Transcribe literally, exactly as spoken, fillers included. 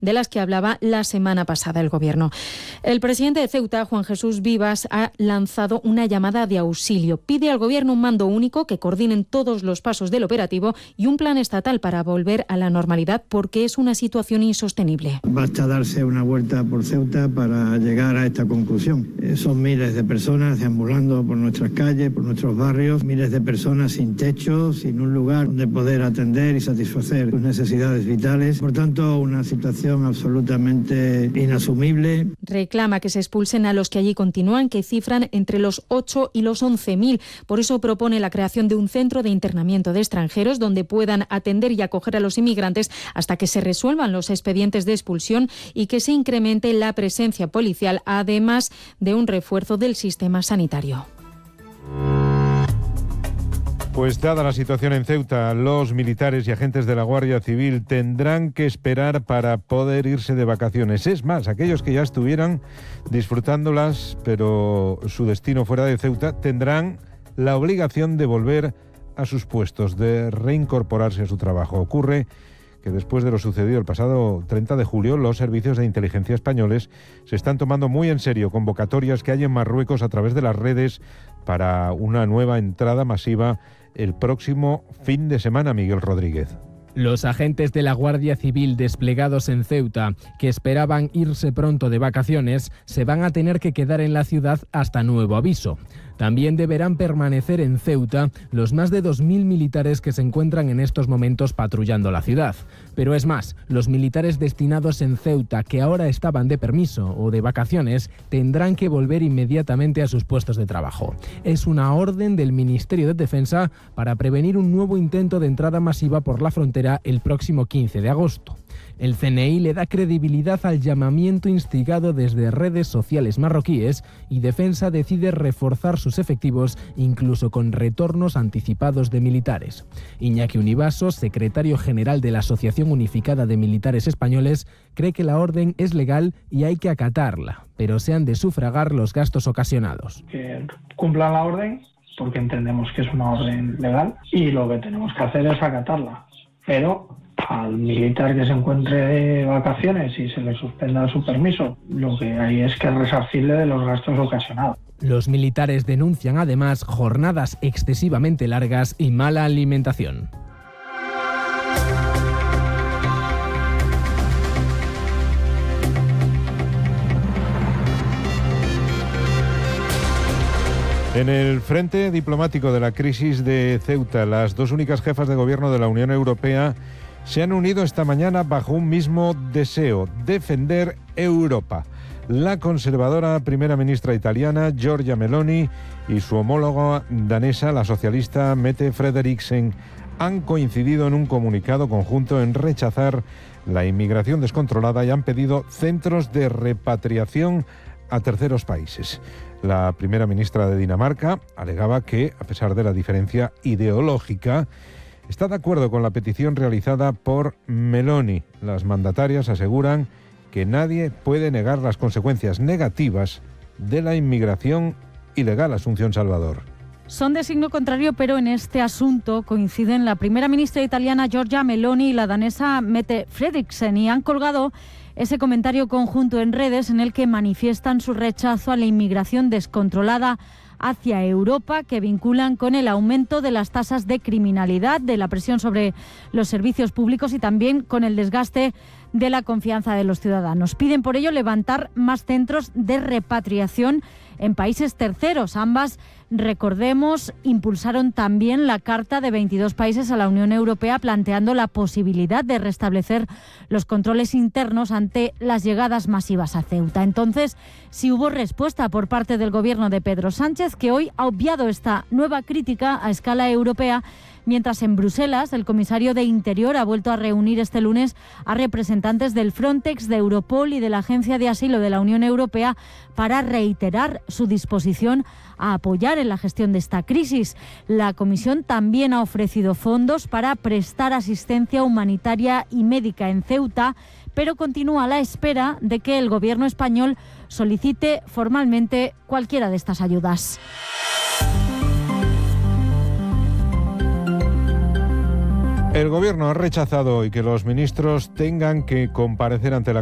de las que hablaba la semana pasada el Gobierno. El presidente de Ceuta, Juan Jesús Vivas, ha lanzado una llamada de auxilio. Pide al Gobierno un mando único que coordinen todos los pasos del operativo y un plan estatal para volver a la normalidad, porque es una situación insostenible. Basta darse una vuelta por Ceuta para llegar a esta conclusión. Son miles de personas deambulando por nuestras calles, por nuestros barrios, miles de personas sin techo, sin un lugar donde poder atender y satisfacer sus necesidades vitales. Por tanto, una situación absolutamente inasumible. Reclama que se expulsen a los que allí continúan, que cifran entre los ocho y los once mil. Por eso propone la creación de un centro de internamiento de extranjeros donde puedan atender y acoger a los inmigrantes hasta que se resuelvan los expedientes de expulsión y que se incremente la presencia policial, además de un refuerzo del sistema sanitario. Pues dada la situación en Ceuta, los militares y agentes de la Guardia Civil tendrán que esperar para poder irse de vacaciones. Es más, aquellos que ya estuvieran disfrutándolas, pero su destino fuera de Ceuta, tendrán la obligación de volver a sus puestos, de reincorporarse a su trabajo. Ocurre que después de lo sucedido el pasado treinta de julio, los servicios de inteligencia españoles se están tomando muy en serio convocatorias que hay en Marruecos a través de las redes para una nueva entrada masiva el próximo fin de semana. Miguel Rodríguez. Los agentes de la Guardia Civil desplegados en Ceuta, que esperaban irse pronto de vacaciones, se van a tener que quedar en la ciudad hasta nuevo aviso. También deberán permanecer en Ceuta los más de dos mil militares que se encuentran en estos momentos patrullando la ciudad. Pero es más, los militares destinados en Ceuta, que ahora estaban de permiso o de vacaciones, tendrán que volver inmediatamente a sus puestos de trabajo. Es una orden del Ministerio de Defensa para prevenir un nuevo intento de entrada masiva por la frontera el próximo quince de agosto. El C N I le da credibilidad al llamamiento instigado desde redes sociales marroquíes y Defensa decide reforzar sus efectivos, incluso con retornos anticipados de militares. Iñaki Univaso, secretario general de la Asociación Unificada de Militares Españoles, cree que la orden es legal y hay que acatarla, pero se han de sufragar los gastos ocasionados. Que cumplan la orden, porque entendemos que es una orden legal, y lo que tenemos que hacer es acatarla. Pero al militar que se encuentre de vacaciones y se le suspenda su permiso, lo que hay es que resarcirle de los gastos ocasionados. Los militares denuncian además jornadas excesivamente largas y mala alimentación. En el frente diplomático de la crisis de Ceuta, las dos únicas jefas de gobierno de la Unión Europea se han unido esta mañana bajo un mismo deseo: defender Europa. La conservadora primera ministra italiana Giorgia Meloni y su homóloga danesa, la socialista Mette Frederiksen, han coincidido en un comunicado conjunto en rechazar la inmigración descontrolada y han pedido centros de repatriación a terceros países. La primera ministra de Dinamarca alegaba que, a pesar de la diferencia ideológica, está de acuerdo con la petición realizada por Meloni. Las mandatarias aseguran que nadie puede negar las consecuencias negativas de la inmigración ilegal. Asunción Salvador. Son de signo contrario, pero en este asunto coinciden la primera ministra italiana Giorgia Meloni y la danesa Mette Frederiksen, y han colgado ese comentario conjunto en redes en el que manifiestan su rechazo a la inmigración descontrolada hacia Europa, que vinculan con el aumento de las tasas de criminalidad, de la presión sobre los servicios públicos y también con el desgaste de la confianza de los ciudadanos. Piden por ello levantar más centros de repatriación en países terceros. Ambas, recordemos, impulsaron también la carta de veintidós países a la Unión Europea planteando la posibilidad de restablecer los controles internos ante las llegadas masivas a Ceuta. Entonces, sí hubo respuesta por parte del gobierno de Pedro Sánchez, que hoy ha obviado esta nueva crítica a escala europea, mientras en Bruselas el comisario de Interior ha vuelto a reunir este lunes a representantes del Frontex, de Europol y de la Agencia de Asilo de la Unión Europea para reiterar su disposición a apoyar en la gestión de esta crisis. La Comisión también ha ofrecido fondos para prestar asistencia humanitaria y médica en Ceuta, pero continúa a la espera de que el gobierno español solicite formalmente cualquiera de estas ayudas. El Gobierno ha rechazado hoy que los ministros tengan que comparecer ante la